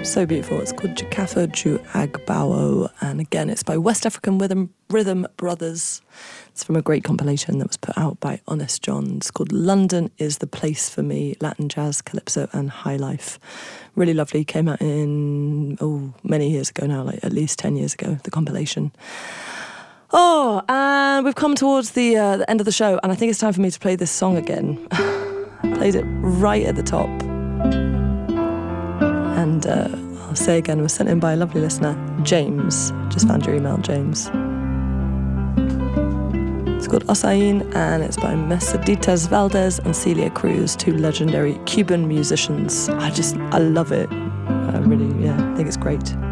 So beautiful. It's called Jakafa Ju Agbawo, and again it's by West African Rhythm Brothers. It's from a great compilation that was put out by Honest John. It's called London is the Place for Me, Latin Jazz, Calypso and High Life. Really lovely. Came out in many years ago now, like at least 10 years ago, the compilation. And we've come towards the end of the show, and I think it's time for me to play this song again. Played it right at the top. And I'll say again, it was sent in by a lovely listener, James. Just found your email, James. It's called Osain, and it's by Merceditas Valdez and Celia Cruz, two legendary Cuban musicians. I love it. I really, think it's great.